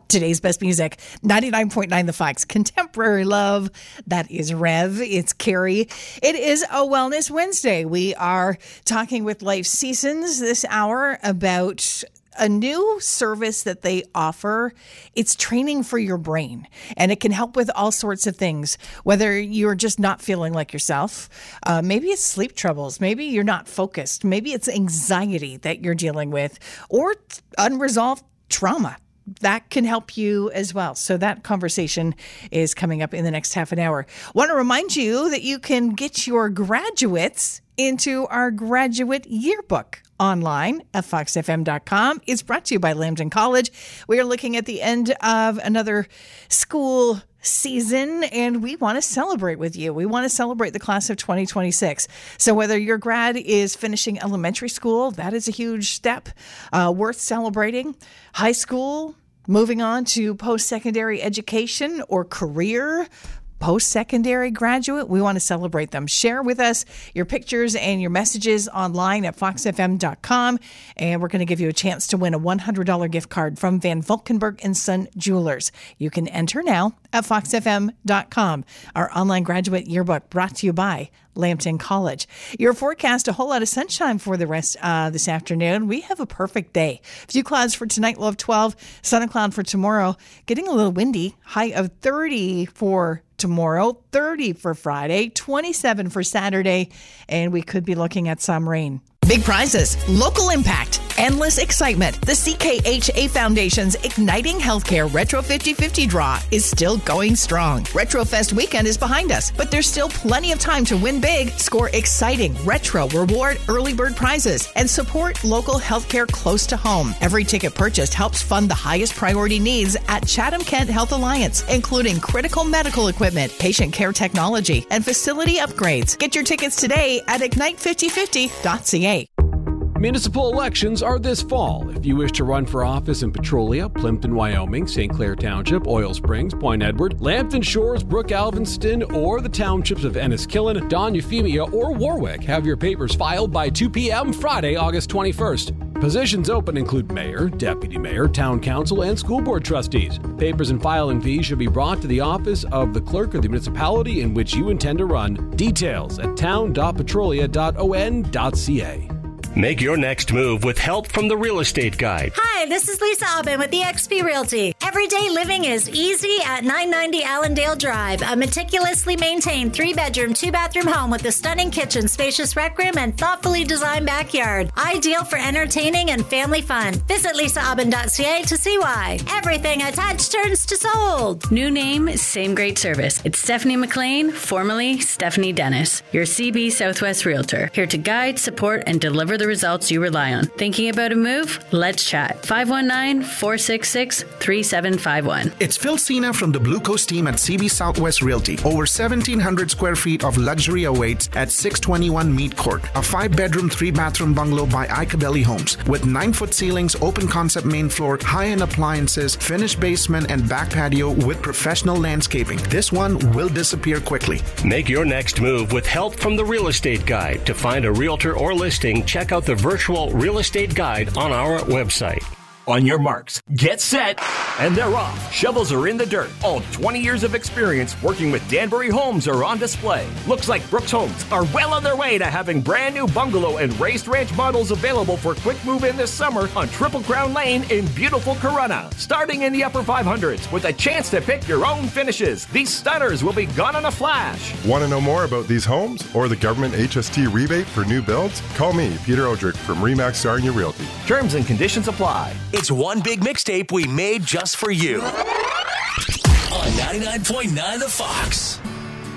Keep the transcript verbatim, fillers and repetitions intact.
Today's best music, ninety-nine point nine The Fox. Contemporary love. That is Rev. It's Carrie. It is a Wellness Wednesday. We are talking with Life Seasons this hour about a new service that they offer. It's training for your brain, and it can help with all sorts of things, whether you're just not feeling like yourself. Uh, maybe it's sleep troubles. Maybe you're not focused. Maybe it's anxiety that you're dealing with, or unresolved trauma. That can help you as well. So that conversation is coming up in the next half an hour. Want to remind you that you can get your graduates into our graduate yearbook online at fox f m dot com. It's brought to you by Lambton College. We are looking at the end of another school season, and we want to celebrate with you. We want to celebrate the class of twenty twenty-six. So whether your grad is finishing elementary school, that is a huge step uh, worth celebrating. High school, moving on to post-secondary education or career, post-secondary graduate, we want to celebrate them. Share with us your pictures and your messages online at fox f m dot com, and we're going to give you a chance to win a one hundred dollars gift card from Van Valkenburg and Son Jewelers. You can enter now at fox f m dot com. Our online graduate yearbook brought to you by Lambton College. Your forecast, a whole lot of sunshine for the rest uh, this afternoon. We have a perfect day. Few clouds for tonight, low of twelve. Sun and cloud for tomorrow. Getting a little windy. High of thirty for tomorrow, thirty for Friday, twenty-seven for Saturday, and we could be looking at some rain. Big prizes, local impact, endless excitement. The C K H A Foundation's Igniting Healthcare Retro fifty fifty draw is still going strong. RetroFest weekend is behind us, but there's still plenty of time to win big, score exciting retro reward early bird prizes, and support local healthcare close to home. Every ticket purchased helps fund the highest priority needs at Chatham-Kent Health Alliance, including critical medical equipment, patient care technology, and facility upgrades. Get your tickets today at ignite fifty fifty dot c a. Municipal elections are this fall. If you wish to run for office in Petrolia, Plimpton, Wyoming, Saint Clair Township, Oil Springs, Point Edward, Lambton Shores, Brook Alvinston, or the townships of Enniskillen, Don Euphemia, or Warwick, have your papers filed by two p.m. Friday, August twenty-first. Positions open include mayor, deputy mayor, town council, and school board trustees. Papers and filing fees should be brought to the office of the clerk of the municipality in which you intend to run. Details at town dot petrolia dot o n dot c a. Make your next move with help from the Real Estate Guide. Hi, this is Lisa Aubin with the X P Realty. Everyday living is easy at nine ninety Allendale Drive, a meticulously maintained three-bedroom, two-bathroom home with a stunning kitchen, spacious rec room, and thoughtfully designed backyard. Ideal for entertaining and family fun. Visit lisa aubin dot c a to see why. Everything I touch turns to sold. New name, same great service. It's Stephanie McLean, formerly Stephanie Dennis, your C B Southwest Realtor. Here to guide, support, and deliver the results you rely on. Thinking about a move? Let's chat. five one nine, four six six, three seven five one. It's Phil Cena from the Blue Coast team at C B Southwest Realty. Over seventeen hundred square feet of luxury awaits at six twenty-one Mead Court. A five-bedroom, three-bathroom bungalow by Icabelli Homes with nine-foot ceilings, open concept main floor, high-end appliances, finished basement, and back patio with professional landscaping. This one will disappear quickly. Make your next move with help from the Real Estate Guide. To find a realtor or listing, check out the virtual real estate guide on our website. On your marks, get set, and they're off. Shovels are in the dirt. All twenty years of experience working with Danbury Homes are on display. Looks like Brooks Homes are well on their way to having brand new bungalow and raised ranch models available for quick move in this summer on Triple Crown Lane in beautiful Corunna. Starting in the upper five hundreds with a chance to pick your own finishes. These stunners will be gone in a flash. Want to know more about these homes or the government H S T rebate for new builds? Call me, Peter Odrick from Remax Sarnia Realty. Terms and conditions apply. It's one big mixtape we made just for you. On ninety-nine point nine The Fox.